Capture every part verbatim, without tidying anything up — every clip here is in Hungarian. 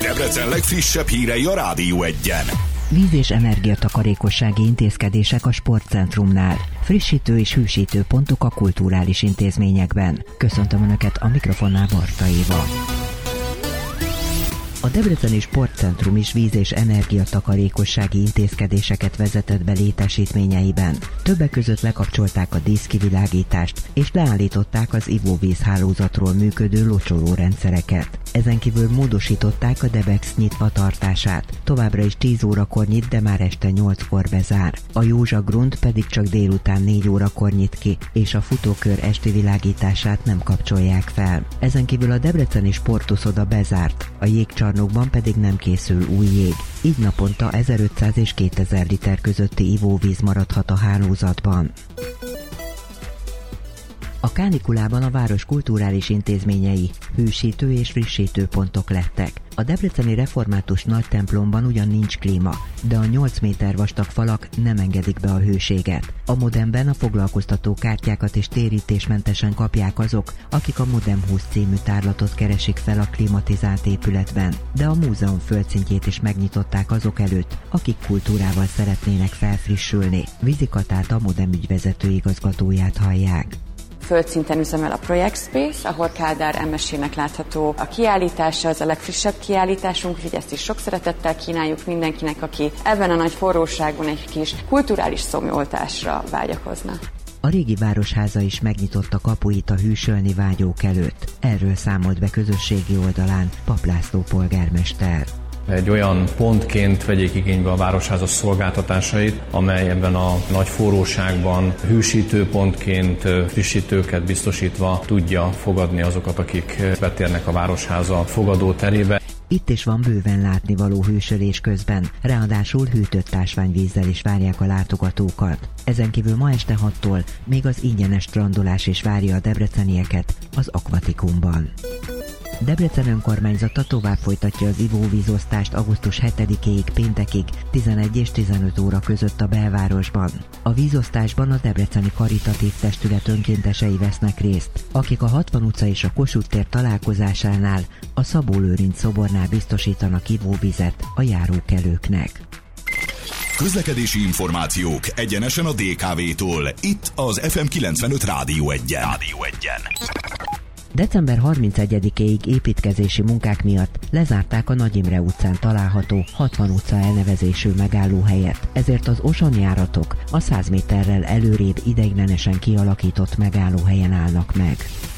Debrecen legfrissebb hírei a Rádió Egyen. Víz- és energiatakarékossági intézkedések a sportcentrumnál. Frissítő és hűsítő pontok a kulturális intézményekben. Köszöntöm Önöket, a mikrofonnál Barta Éva. A Debreceni Sportcentrum is víz- és energiatakarékossági intézkedéseket vezetett be létesítményeiben. Többek között lekapcsolták a díszkivilágítást, és leállították az ivóvízhálózatról működő locsoló rendszereket. Ezen kívül módosították a Debex nyitva tartását. Továbbra is tíz órakor nyit, de már este nyolckor bezár. A Józsa Grund pedig csak délután négy órakor nyit ki, és a futókör esti világítását nem kapcsolják fel. Ezen kívül a Debreceni Sportuszoda bezárt, a jégcsarnokban pedig nem készül új jég. Így naponta ezerötszáz és kétezer liter közötti ivóvíz maradhat a hálózatban. A kánikulában a város kulturális intézményei hűsítő és frissítő pontok lettek. A debreceni református nagy templomban ugyan nincs klíma, de a nyolc méter vastag falak nem engedik be a hőséget. A Modemben a foglalkoztató kártyákat is térítésmentesen kapják azok, akik a Modem húsz című tárlatot keresik fel a klimatizált épületben, de a múzeum földszintjét is megnyitották azok előtt, akik kultúrával szeretnének felfrissülni. Vizikatát, a Modem ügyvezető igazgatóját hallják. Földszinten üzemel a Project Space, ahol Kádár em es-ének látható a kiállítása, az a legfrissebb kiállításunk, úgyhogy ezt is sok szeretettel kínáljuk mindenkinek, aki ebben a nagy forróságban egy kis kulturális szomjoltásra vágyakozna. A régi városháza is megnyitotta kapuit a hűsölni vágyók előtt. Erről számolt be közösségi oldalán Pap László polgármester. Egy olyan pontként vegyék igénybe a városháza szolgáltatásait, amely ebben a nagy forróságban hűsítő pontként frissítőket biztosítva tudja fogadni azokat, akik betérnek a városháza fogadó terébe. Itt is van bőven látnivaló hűsölés közben, ráadásul hűtött ásványvízzel is várják a látogatókat. Ezen kívül ma este hattól még az ingyenes strandolás is várja a debrecenieket az Akvatikumban. Debrecen önkormányzata tovább folytatja az ivóvízosztást augusztus hetedikéig péntekig tizenegy és tizenöt óra között a belvárosban. A vízosztásban a Debreceni Karitatív Testület önkéntesei vesznek részt, akik a hatvan utca és a Kossuth tér találkozásánál a Szabó Lőrinc szobornál biztosítanak ivóvizet a járókelőknek. Közlekedési információk egyenesen a dé ká vé-tól, itt az ef em kilencvenöt Rádió Egyen. Rádió Egyen. december harmincegyedikéig építkezési munkák miatt lezárták a Nagy Imre utcán található hatvan utca elnevezésű megállóhelyet, ezért az Oson-járatok a száz méterrel előrébb ideiglenesen kialakított megállóhelyen állnak meg.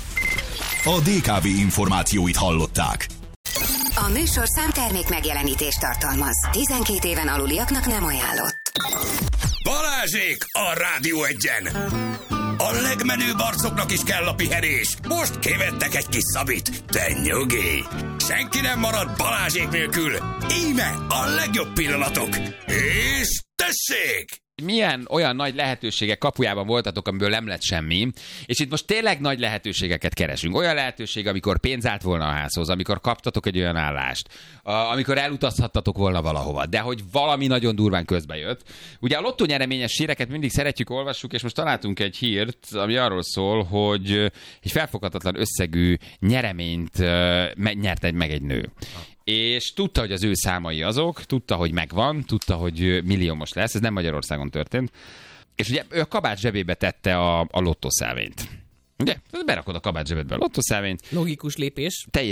A dé ká vé információit hallották. A műsorszám termék megjelenítést tartalmaz. tizenkét éven aluliaknak nem ajánlott. Balázsék a Rádió Egyen! A legmenőbb arcoknak is kell a pihenés. Most kivettek egy kis szabit. De nyugi! Senki nem marad Balázsék nélkül. Íme a legjobb pillanatok. És tessék! Milyen olyan nagy lehetőségek kapujában voltatok, amiből nem lett semmi, és itt most tényleg nagy lehetőségeket keresünk. Olyan lehetőség, amikor pénz állt volna a házhoz, amikor kaptatok egy olyan állást, amikor elutazhattatok volna valahova, de hogy valami nagyon durván közbe jött. Ugye a lottó nyereményes híreket mindig szeretjük, olvassuk, és most találtunk egy hírt, ami arról szól, hogy egy felfoghatatlan összegű nyereményt nyert meg egy nő. És tudta, hogy az ő számai azok, tudta, hogy megvan, tudta, hogy milliómos lesz, ez nem Magyarországon történt, és ugye ő a kabát zsebébe tette a, a lottószelvényt. Ugye? Berakod a kabát zsebedbe a lottószelvényt. Logikus lépés.